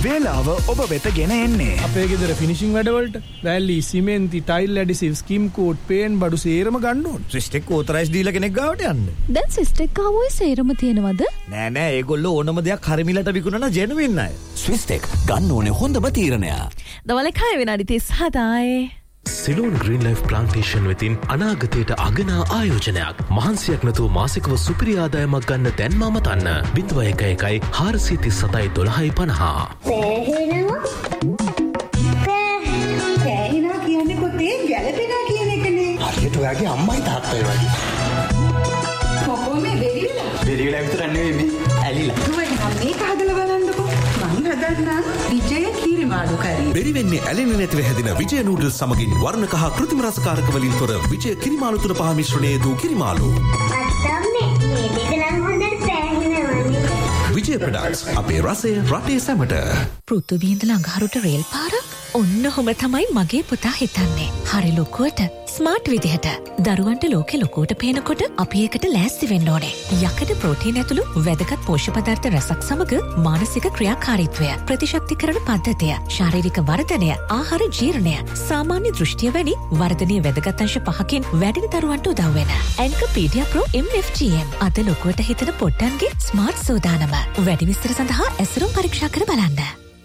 වේලාව ඔබ වෙත ගෙන එන්නේ. අපේ ගෙදර ෆිනිෂිං වැඩවලට වැලි, සිමෙන්ති, ටයිල් ඇඩිසිව්, ස්කිම් කෝට්, පේන් බඩු සේරම ගන්න ඕන. ස්විස්ටෙක් ඕතරයිස් දීලා කෙනෙක් ගාවට යන්න. දැන් ස්විස්ටෙක් ආවොයි සේරම තියෙනවද? නෑ ඒගොල්ලෝ ඕනම දෙයක් හරි මිලට විකුණන ජෙනුවින් අය. ස්විස්ටෙක් ගන්න ඕනේ හොඳම තීරණය. දවල් 6 විනාඩි 37යි. සිලෝන් ග්‍රීන් ලයිෆ් ප්ලාන්ටේෂන් වෙතින් අනාගතයට අගනා ආයෝජනයක්. මහන්සියක් නැතුව මාසිකව සුපිරි ආදායමක් ගන්න දැන්ම අමතන්න. 0111 437 1250. සෑහිනා කියන්නේ පොතේ ගැලපෙනා කියන එකනේ. හරියට ඔයාගේ අම්මයි තාත්තයි වගේ. කොහොම බෙරිලා? බෙරිලා විතර නෙවෙයි මේ ඇලිලා. මම මේක හදලා බලන්නකෝ. මං හදන්නම් විජය කිරිමාළු කරි. බෙරි වෙන්නේ ඇලෙන්නේ නැතිව හැදෙන විජය නූඩල්ස් සමගින් වර්ණක හා කෘත්‍රිම රසකාරක වලින් තොර විජය කිරිමාළු තුන පහ මිශ්‍රණයේ දූ කිරිමාළු. අත්තම්නේ මේ දෙක නම් හොඳට සෑහෙනවනේ. විජය ප්‍රොඩක්ට්ස් අපේ රසය රටේ සැමට. පෘථුවියේ ඉඳලා අඟහරුට රේල් පාරක් ඔන්නෝම තමයි මගේ පුතා හිතන්නේ. හරි ලොකුවට ස්මාර්ට් විදිහට. දරුවන්ට ලෝකෙ ලොකුවට පේනකොට අපි ඒකට ලෑස්ති වෙන්න ඕනේ. යකඩ ප්‍රෝටීන් ඇතුළු වැදගත් පෝෂ්‍ය පදාර්ථ රසක් සමග මානසික ක්‍රියාකාරීත්වය, ප්‍රතිශක්තිකරණ පද්ධතිය, ශාරීරික වර්ධනය, ආහාර ජීර්ණය, සාමාන්‍ය දෘෂ්ටිය වැනි වර්ධනීය වැදගත් අංශ 5කින් වැඩි දරුවන්ට උදව් වෙන එන්කපීඩියා ප්‍රෝ MFGM අද ලොකුවට හිතන පොට්ටන්ගේ ස්මාර්ට් සෝදානම. වැඩි විස්තර සඳහා ඇසුරුම් පරීක්ෂා කර බලන්න.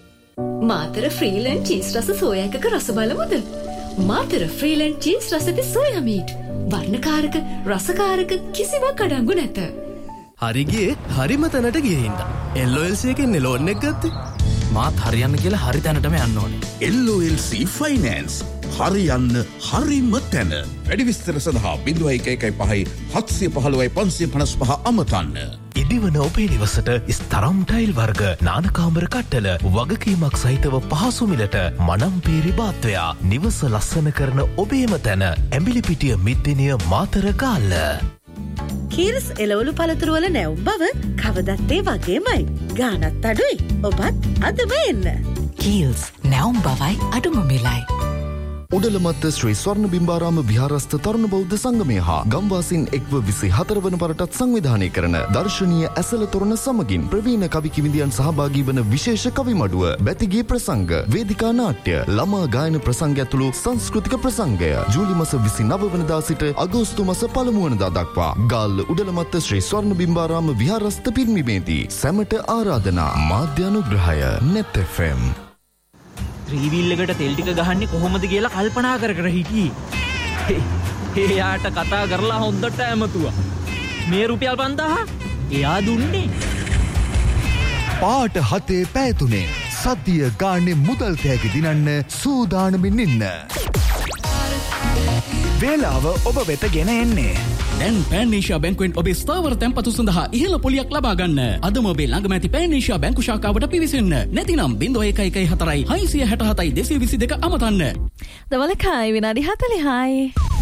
මාතර ෆ්‍රීලන්ඩ් චීස් රස සෝයා එකක රස බලමුද? Matara ෆ්‍රීලන්ඩ් cheese රසති soya meet. වර්ණකාරක, රසකාරක කිසිවක් අඩංගු නැත. හරිගේ හරිම තැනට ගිහින්ද. LOLC එකෙන් ලෝන් එක ගත්තේ. මාත් හරියන්න කියලා හරි තැනටම යන්න ඕනේ. LOLC finance. හරියන්න හරිම තැන. වැඩි විස්තර සඳහා 0115 715 555 අමතන්න. ඉදිවන ඔබේ නිවසට ස්තරම් ටයිල් වර්ග, නානකාමර කට්ටල, වගකීමක් සහිතව පහසු මිලට මනම්පේරි බාත්වයා නිවස ලස්සන කරන ඔබේම තැන. ඇඹිලිපිටිය මිද්දෙනිය මාතර ගාල්ල. කීරස් එළවලු පළතුරු වල නැවුම් බව කවදත් ඒ වගේමයි. ගානත් අඩුයි. ඔබත් අදම එන්න. කීල්ස් නැවුම් බවයි අඩුම මිලයි. උඩලමත්ත ශ්‍රී ස්වර්ණ බිම්බාරාම විහාරස්ථ තරුණ බෞද්ධ සංගමය හා ගම්වාසීන් එක්ව 24 වන වරටත් සංවිධානය කරන දර්ශනීය ඇසළ තොරණ සමගින් ප්‍රවීණ කවි කිවිඳියන් සහභාගී වන විශේෂ කවි මඩුව, බැතිගේ ප්‍රසංග, වේදිකා නාට්‍ය, ළමා ගායන ප්‍රසංග ඇතුළු සංස්කෘතික ප්‍රසංගය ජූලි මාස 29 වෙනිදා සිට අගෝස්තු මාස 1 වෙනිදා දක්වා ගාල්ල උඩලමත්ත ශ්‍රී ස්වර්ණ බිම්බාරාම විහාරස්ථ පිරිනිවේදී සැමට ආරාධනා. මාධ්‍ය අනුග්‍රහය net FM. ත්‍රීවිල් එකට තෙල් ටික ගහන්නේ කොහොමද කියලා කල්පනා කර කර හිටියේ. එයාට කතා කරලා හොඳට ඇමතුවා. මේ රුපියල් 5000 එයා දුන්නේ. පාට 7 පැය 3 සතිය ගානේ මුදල් තෑගි දිනන්න සූදානමින් ඉන්න. වේලාව ඔබ වෙත ගෙන එන්නේ. දැන් පෑන් ඒෂියා බැංකුවෙන් ඔබේ ස්ථාවර තැන්පතු සඳහා ඉහළ පොලියක් ලබා ගන්න. අදම ඔබේ ළඟම ඇති පෑන් ඒෂියා බැංකු ශාඛාවට පිවිසෙන්න. නැතිනම් 0114 667 222 අමතන්න. දවල් 1 විනාඩි 40යි.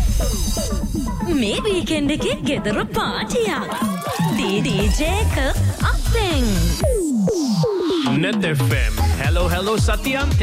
මේ වීකෙන්ඩ් එකේ ගෙදර පාටියක්. DJ එක අපෙන්. net FM. Hello Satya.